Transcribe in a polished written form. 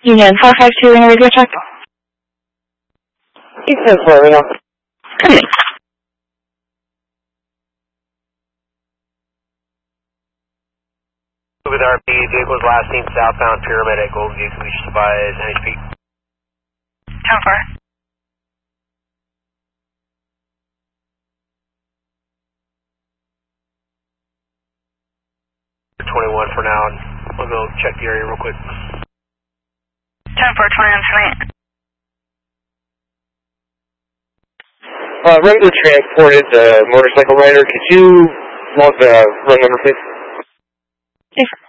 Union 452 in a radio check. East 10-4, right now. Come in. With RP, vehicles last seen southbound Pyramid at Golden Gate Solutions by NHP. 10-4. 21 for now, and we'll go check the area real quick. 10-4, 21 tonight. Regular transported motorcycle rider. Could you log the run number, please? Yes.